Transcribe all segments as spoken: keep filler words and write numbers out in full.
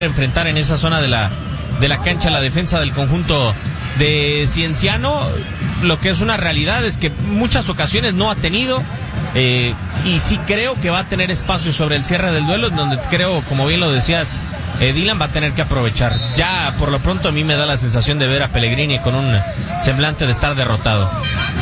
enfrentar en esa zona de la de la cancha la defensa del conjunto de Cienciano. Lo que es una realidad es que muchas ocasiones no ha tenido eh, y sí creo que va a tener espacio sobre el cierre del duelo, donde creo, como bien lo decías, eh, Dylan va a tener que aprovechar. Ya por lo pronto a mí me da la sensación de ver a Pellegrini con un semblante de estar derrotado.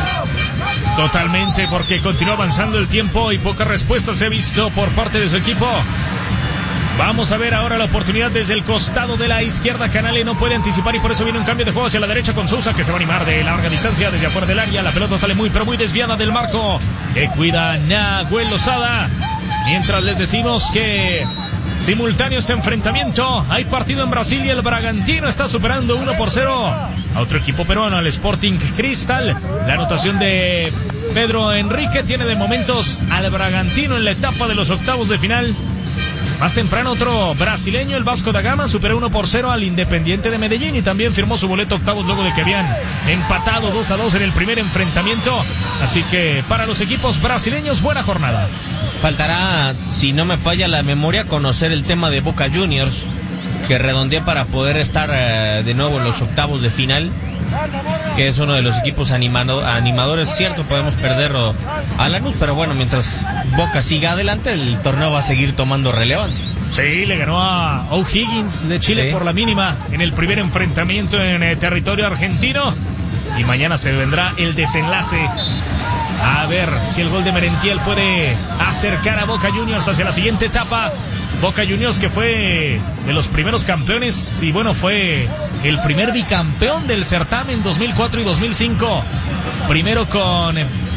Totalmente, porque continúa avanzando el tiempo y pocas respuestas se ha visto por parte de su equipo. Vamos a ver ahora la oportunidad desde el costado de la izquierda. Canale no puede anticipar y por eso viene un cambio de juego hacia la derecha con Sousa, que se va a animar de larga distancia desde afuera del área. La pelota sale muy pero muy desviada del marco que cuida Nahuel Lozada. Mientras les decimos que simultáneo este enfrentamiento, hay partido en Brasil y el Bragantino está superando uno por cero a otro equipo peruano, al Sporting Cristal. La anotación de Pedro Enrique tiene de momentos al Bragantino en la etapa de los octavos de final. Más temprano otro brasileño, el Vasco da Gama, superó uno por cero al Independiente de Medellín y también firmó su boleto octavos luego de que habían empatado dos a dos en el primer enfrentamiento. Así que para los equipos brasileños, buena jornada. Faltará, si no me falla la memoria, conocer el tema de Boca Juniors, que redondea para poder estar uh, de nuevo en los octavos de final, que es uno de los equipos animado, animadores. Cierto, podemos perder a Lanús, pero bueno, mientras Boca siga adelante, el torneo va a seguir tomando relevancia. Sí, le ganó a O'Higgins de Chile sí. por la mínima en el primer enfrentamiento en el territorio argentino, y mañana se vendrá el desenlace. A ver si el gol de Merentiel puede acercar a Boca Juniors hacia la siguiente etapa. Boca Juniors, que fue de los primeros campeones y bueno, fue el primer bicampeón del certamen dos mil cuatro y dos mil cinco. Primero con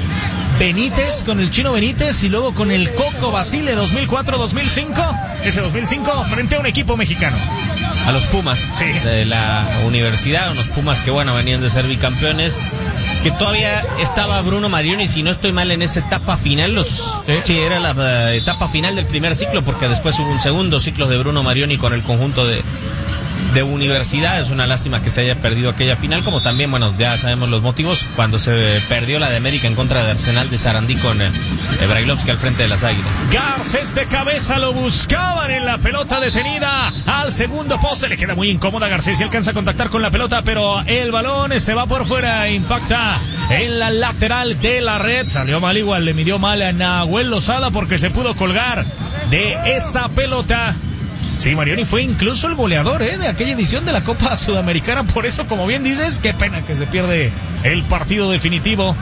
Benítez, con el Chino Benítez, y luego con el Coco Basile dos mil cuatro dos mil cinco. Ese dos mil cinco frente a un equipo mexicano. A los Pumas sí. de la universidad, unos Pumas que bueno, venían de ser bicampeones, que todavía estaba Bruno Marioni, si no estoy mal, en esa etapa final. Los sí, sí era la uh, etapa final del primer ciclo, porque después hubo un segundo ciclo de Bruno Marioni con el conjunto de de universidad. Es una lástima que se haya perdido aquella final, como también, bueno, ya sabemos los motivos, cuando se perdió la de América en contra de Arsenal de Sarandí con eh, Brailovsky al frente de las Águilas. Garcés de cabeza lo buscaban en la pelota detenida al segundo poste, le queda muy incómoda Garcés y alcanza a contactar con la pelota, pero el balón se va por fuera, impacta en la lateral de la red. Salió mal, igual le midió mal a Nahuel Lozada porque se pudo colgar de esa pelota. Sí, Marioni fue incluso el goleador ¿eh? de aquella edición de la Copa Sudamericana. Por eso, como bien dices, qué pena que se pierde el partido definitivo.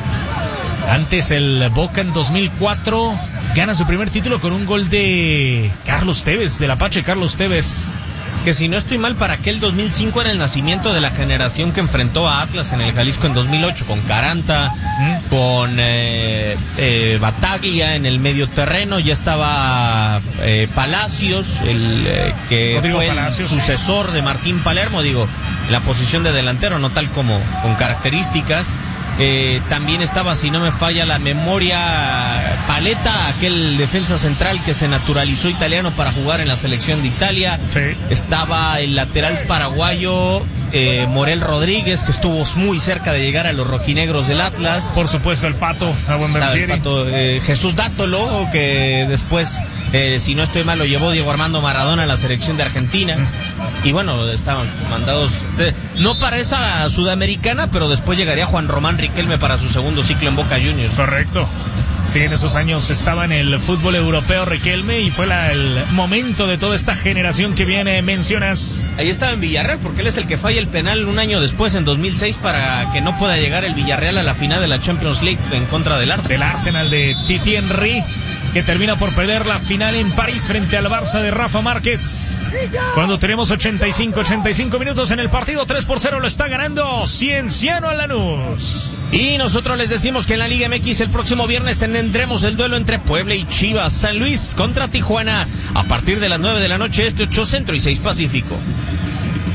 Antes el Boca en dos mil cuatro gana su primer título con un gol de Carlos Tevez, del Apache Carlos Tevez. Que si no estoy mal, para aquel dos mil cinco era el nacimiento de la generación que enfrentó a Atlas en el Jalisco en dos mil ocho, con Caranta, ¿Mm? con eh, eh, Bataglia en el medio terreno. Ya estaba eh, Palacios, el eh, que Rodrigo fue Palacios, el sucesor de Martín Palermo, digo, en la posición de delantero, no tal como con características. Eh, también estaba, si no me falla la memoria, Paletta, aquel defensa central que se naturalizó italiano para jugar en la selección de Italia. Sí. Estaba el lateral paraguayo eh, Morel Rodríguez, que estuvo muy cerca de llegar a los rojinegros del Atlas. Por supuesto el Pato, a buen el Pato eh, Jesús Dátolo, que después, eh, si no estoy mal, lo llevó Diego Armando Maradona a la selección de Argentina. Mm. Y bueno, estaban mandados, de, no para esa sudamericana, pero después llegaría Juan Román Riquelme para su segundo ciclo en Boca Juniors. Correcto. Sí, en esos años estaba en el fútbol europeo Riquelme y fue la, el momento de toda esta generación que viene, mencionas. Ahí estaba en Villarreal, porque él es el que falla el penal un año después, en dos mil seis, para que no pueda llegar el Villarreal a la final de la Champions League en contra del Arsenal. Del Arsenal de Titi Henry, que termina por perder la final en París frente al Barça de Rafa Márquez. Cuando tenemos ochenta y cinco, ochenta y cinco minutos en el partido, tres por cero lo está ganando Cienciano a Lanús. Y nosotros les decimos que en la Liga M X el próximo viernes tendremos el duelo entre Puebla y Chivas. San Luis contra Tijuana a partir de las nueve de la noche, este, ocho Centro y seis Pacífico.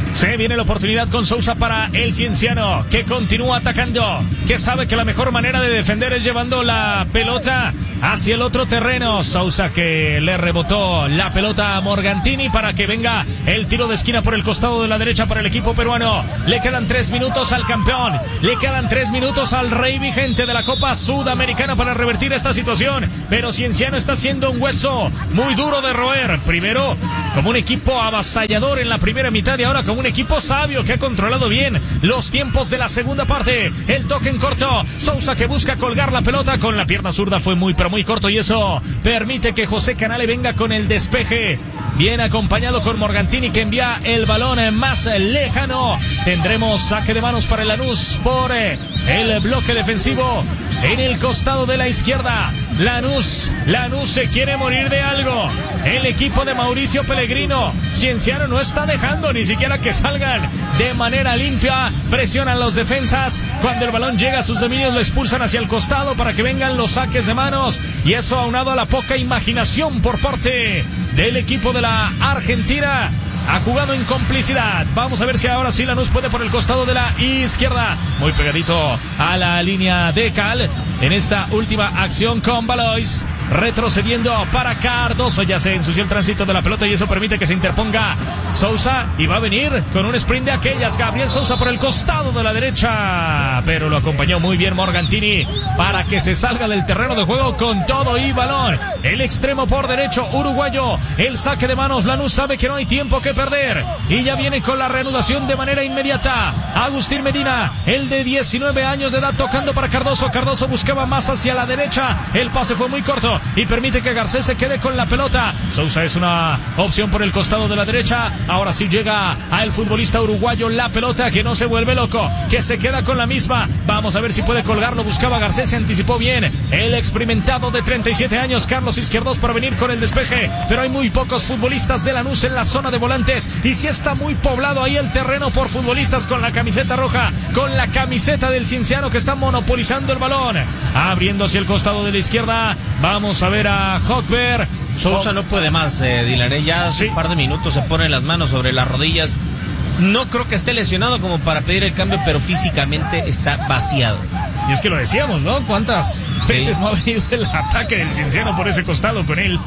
Se viene la oportunidad con Sousa para el Cienciano, que continúa atacando, que sabe que la mejor manera de defender es llevando la pelota hacia el otro terreno. Sousa, que le rebotó la pelota a Morgantini para que venga el tiro de esquina por el costado de la derecha para el equipo peruano. Le quedan tres minutos al campeón, le quedan tres minutos al rey vigente de la Copa Sudamericana para revertir esta situación, pero Cienciano está siendo un hueso muy duro de roer. Primero como un equipo avasallador en la primera mitad y ahora como un equipo sabio que ha controlado bien los tiempos de la segunda parte. El toque en corto, Sousa, que busca colgar la pelota con la pierna zurda, fue muy pero muy corto y eso permite que José Canale venga con el despeje, bien acompañado con Morgantini, que envía el balón más lejano. Tendremos saque de manos para el Lanús por el bloque defensivo en el costado de la izquierda. Lanús, Lanús se quiere morir de algo. El equipo de Mauricio Pellegrino. Cienciano no está dejando ni siquiera que salgan de manera limpia. Presionan los defensas. Cuando el balón llega a sus dominios lo expulsan hacia el costado para que vengan los saques de manos. Y eso aunado a la poca imaginación por parte del equipo de la Argentina. Ha jugado en complicidad. Vamos a ver si ahora sí Lanús puede por el costado de la izquierda. Muy pegadito a la línea de Cal. En esta última acción con Valois. Retrocediendo para Cardoso. Ya se ensució el tránsito de la pelota y eso permite que se interponga Sousa. Y va a venir con un sprint de aquellas. Gabriel Sousa por el costado de la derecha. Pero lo acompañó muy bien Morgantini para que se salga del terreno de juego con todo y balón. El extremo por derecho uruguayo. El saque de manos. Lanús sabe que no hay tiempo que perder y ya viene con la reanudación de manera inmediata. Agustín Medina, el de diecinueve años de edad, tocando para Cardoso. Cardoso buscaba más hacia la derecha, el pase fue muy corto y permite que Garcés se quede con la pelota. Sousa es una opción por el costado de la derecha. Ahora sí llega al futbolista uruguayo la pelota, que no se vuelve loco, que se queda con la misma. Vamos a ver si puede colgarlo. Buscaba Garcés, se anticipó bien el experimentado de treinta y siete años Carlos Izquierdos para venir con el despeje, pero hay muy pocos futbolistas de Lanús en la zona de volante. Y si está muy poblado ahí el terreno por futbolistas con la camiseta roja, con la camiseta del Cienciano, que está monopolizando el balón, abriendo hacia el costado de la izquierda. Vamos a ver a Hochberg. Sousa no puede más, eh, Dilaré, ya hace sí. un par de minutos se pone las manos sobre las rodillas. No creo que esté lesionado como para pedir el cambio, pero físicamente está vaciado. Y es que lo decíamos, ¿no? ¿Cuántas veces sí. no ha venido el ataque del Cienciano por ese costado con él?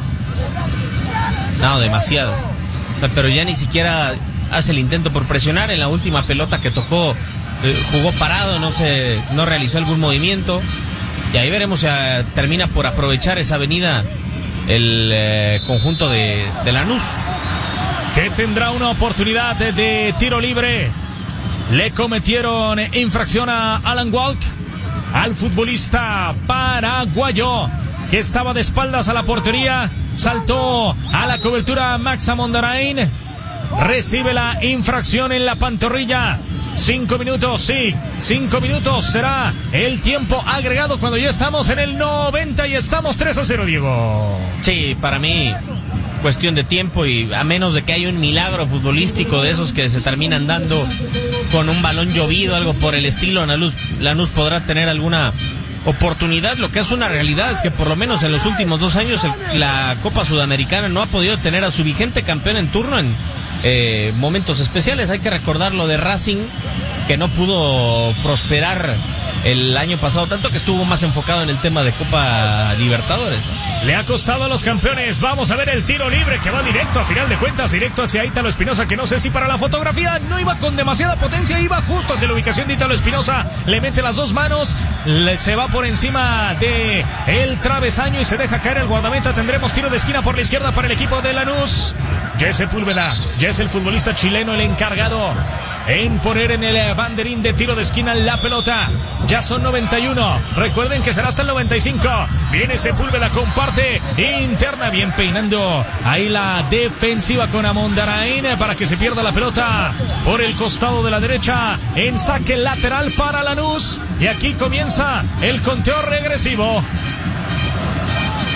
No, demasiadas. Pero ya ni siquiera hace el intento por presionar. En la última pelota que tocó eh, jugó parado, no se no realizó algún movimiento y ahí veremos si uh, termina por aprovechar esa avenida el eh, conjunto de, de Lanús, que tendrá una oportunidad de, de tiro libre. Le cometieron infracción a Alan Walk, al futbolista paraguayo, que estaba de espaldas a la portería. Saltó a la cobertura Max Amondarain. Recibe la infracción en la pantorrilla. Cinco minutos, sí, cinco minutos será el tiempo agregado cuando ya estamos en el noventa y estamos tres a cero, Diego. Sí, para mí cuestión de tiempo, y a menos de que haya un milagro futbolístico de esos que se terminan dando con un balón llovido, algo por el estilo, Lanús, Lanús podrá tener alguna oportunidad. Lo que es una realidad es que por lo menos en los últimos dos años el, la Copa Sudamericana no ha podido tener a su vigente campeón en turno en eh, momentos especiales. Hay que recordar lo de Racing, que no pudo prosperar el año pasado, tanto que estuvo más enfocado en el tema de Copa Libertadores, ¿no? Le ha costado a los campeones. Vamos a ver el tiro libre que va directo, a final de cuentas, directo hacia Ítalo Espinosa, que no sé si para la fotografía no iba con demasiada potencia, iba justo hacia la ubicación de Ítalo Espinosa. Le mete las dos manos, le, se va por encima de el travesaño y se deja caer el guardameta. Tendremos tiro de esquina por la izquierda para el equipo de Lanús. Jesse Sepúlveda, Jesse, el futbolista chileno, el encargado en poner en el banderín de tiro de esquina la pelota. Ya son noventa y uno. Recuerden que será hasta el noventa y cinco. Viene Sepúlveda con parte interna, bien peinando ahí la defensiva con Amondarain para que se pierda la pelota por el costado de la derecha en saque lateral para Lanús. Y aquí comienza el conteo regresivo.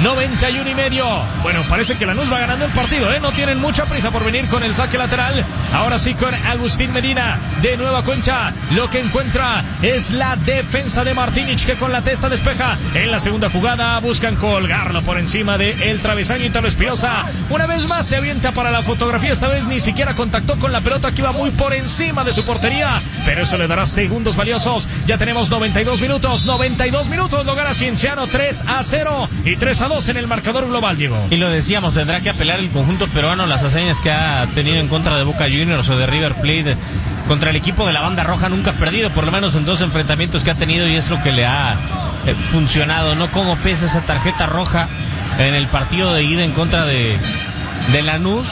noventa y uno y medio. Bueno, parece que Lanús va ganando el partido, ¿eh? No tienen mucha prisa por venir con el saque lateral. Ahora sí con Agustín Medina. De nueva cuenta, lo que encuentra es la defensa de Martínez, que con la testa despeja. En la segunda jugada buscan colgarlo por encima del travesaño. Italo Espinosa una vez más se avienta para la fotografía. Esta vez ni siquiera contactó con la pelota, que iba muy por encima de su portería, pero eso le dará segundos valiosos. Ya tenemos noventa y dos minutos. noventa y dos minutos. Lo gana Cienciano tres a cero y tres a dos en el marcador global, Diego. Y lo decíamos, tendrá que apelar el conjunto peruano las hazañas que ha tenido en contra de Boca Juniors o de River Plate. Contra el equipo de la banda roja nunca ha perdido, por lo menos en dos enfrentamientos que ha tenido, y es lo que le ha eh, funcionado, ¿no? Cómo pesa esa tarjeta roja en el partido de ida en contra de, de Lanús,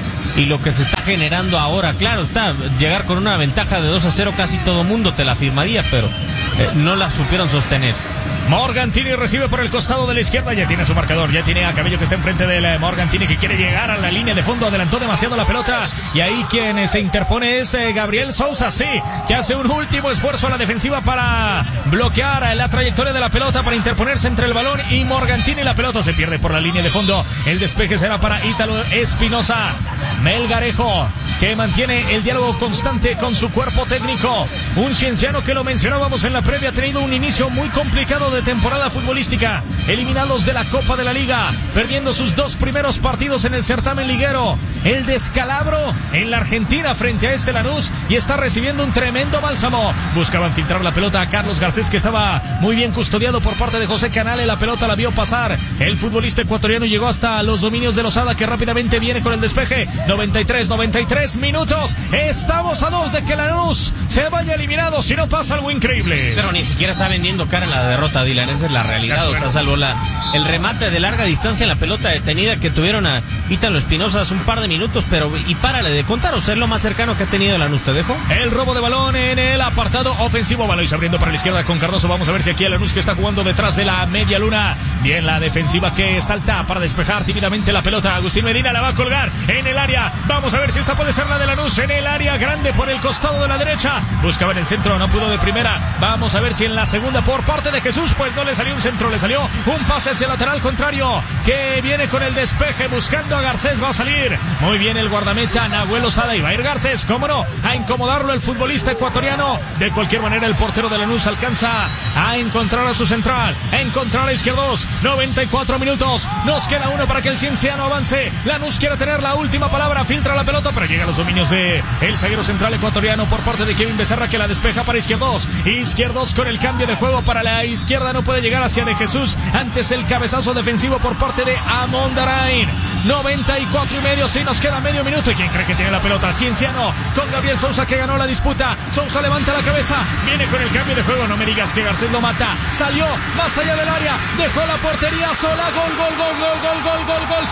y lo que se está generando ahora. Claro, está llegar con una ventaja de dos a cero, casi todo mundo te la firmaría, pero eh, no la supieron sostener. Morgantini recibe por el costado de la izquierda, ya tiene su marcador, ya tiene a Cabello que está enfrente de Morgantini, que quiere llegar a la línea de fondo, adelantó demasiado la pelota, y ahí quien se interpone es eh, Gabriel Sousa, sí, que hace un último esfuerzo a la defensiva para bloquear la trayectoria de la pelota, para interponerse entre el balón y Morgantini. La pelota se pierde por la línea de fondo, el despeje será para Italo Espinosa. Melgarejo, que mantiene el diálogo constante con su cuerpo técnico, un Cienciano que lo mencionábamos en la previa, ha tenido un inicio muy complicado de temporada futbolística, eliminados de la Copa de la Liga, perdiendo sus dos primeros partidos en el certamen liguero, el descalabro en la Argentina frente a este Lanús, y está recibiendo un tremendo bálsamo. Buscaban filtrar la pelota a Carlos Garcés, que estaba muy bien custodiado por parte de José Canale. La pelota la vio pasar el futbolista ecuatoriano, llegó hasta los dominios de Lozada, que rápidamente viene con el despeje. noventa y tres, noventa y tres minutos, estamos a dos de que Lanús se vaya eliminado si no pasa algo increíble. Pero ni siquiera está vendiendo cara en la derrota, Dylan, esa es la realidad. O sea, salvo la, el remate de larga distancia en la pelota detenida que tuvieron a Italo Espinosa hace un par de minutos, pero y párale de contar, o sea, es lo más cercano que ha tenido Lanús. ¿Te dejo? El robo de balón en el apartado ofensivo, Balois abriendo para la izquierda con Cardoso. Vamos a ver si aquí el Lanús, que está jugando detrás de la media luna. Bien la defensiva, que salta para despejar tímidamente la pelota. Agustín Medina la va a colgar en el área. Vamos a ver si esta puede ser la de Lanús, en el área grande por el costado de la derecha. Buscaba en el centro, no pudo de primera. Vamos a ver si en la segunda por parte de Jesús, pues no le salió un centro, le salió un pase hacia el lateral contrario, que viene con el despeje buscando a Garcés. Va a salir muy bien el guardameta Nahuel Lozada, y va a ir Garcés, cómo no, a incomodarlo el futbolista ecuatoriano. De cualquier manera, el portero de Lanús alcanza a encontrar a su central, a encontrar a Izquierdos. noventa y cuatro minutos, nos queda uno para que el Cienciano avance. Lanús quiere tener la última palabra, filtra la pelota, pero llega a los dominios de el zaguero central ecuatoriano por parte de Kevin Becerra, que la despeja para Izquierdos. Izquierdos con el cambio de juego para la izquierda, no puede llegar hacia de Jesús antes el cabezazo defensivo por parte de Amondarain. noventa y cuatro y medio, sí, nos queda medio minuto. ¿Y quién cree que tiene la pelota? Cienciano con Gabriel Sousa, que ganó la disputa. Sousa levanta la cabeza, viene con el cambio de juego. No me digas que Garcés lo mata, salió más allá del área, dejó la portería sola. Gol, gol, gol, gol, gol, gol, gol, gol,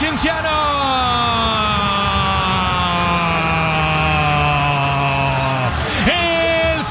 Cienciano. El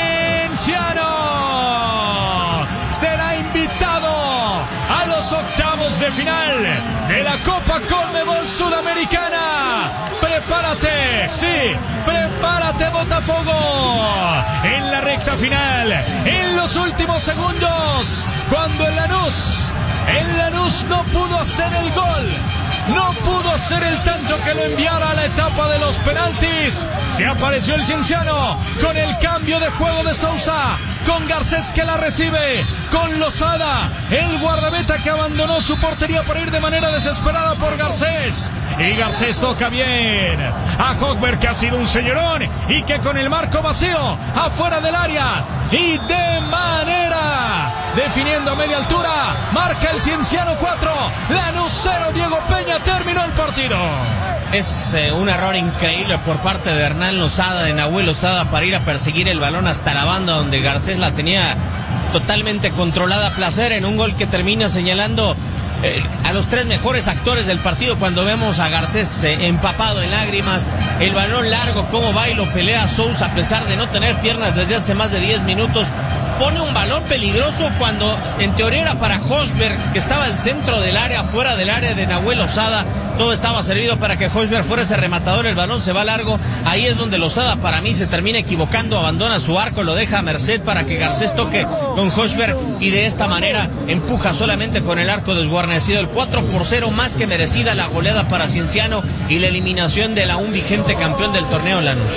Cienciano será invitado a los octavos de final de la Copa Conmebol Sudamericana. Prepárate, sí, prepárate, Botafogo, en la recta final, en los últimos segundos, cuando el Lanús, el Lanús no pudo hacer el gol, no pudo hacer el tanto que lo enviara a la etapa de los penaltis. Se apareció el Cienciano con el cambio de juego de Sousa, con Garcés que la recibe, con Lozada, el guardameta que abandonó su portería para ir de manera desesperada por Garcés. Y Garcés toca bien a Hogberg, que ha sido un señorón, y que con el marco vacío afuera del área y de manera definiendo a media altura, marca el Cienciano cuatro, Lanús cero. Diego Peña, terminó el partido. Es eh, un error increíble por parte de Hernán Lozada, de Nahuel Lozada, para ir a perseguir el balón hasta la banda donde Garcés la tenía totalmente controlada. Placer en un gol que termina señalando eh, a los tres mejores actores del partido, cuando vemos a Garcés eh, empapado en lágrimas, el balón largo, cómo va y lo pelea Sousa a pesar de no tener piernas desde hace más de diez minutos. pone un balón peligroso cuando en teoría era para Hochberg, que estaba al centro del área, fuera del área de Nahuel Lozada. Todo estaba servido para que Hochberg fuera ese rematador, el balón se va largo. Ahí es donde Lozada para mí se termina equivocando, abandona su arco, lo deja a merced para que Garcés toque con Hochberg y de esta manera empuja solamente con el arco desguarnecido. El cuatro por cero, más que merecida la goleada para Cienciano y la eliminación del aún vigente campeón del torneo Lanús.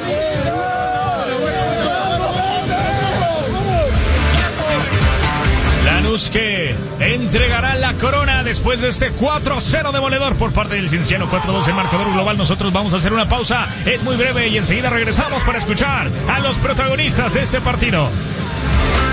Lanús que entregará la corona después de este cuatro cero demoledor por parte del Cienciano. Cuatro dos en marcador global. Nosotros vamos a hacer una pausa, es muy breve y enseguida regresamos para escuchar a los protagonistas de este partido.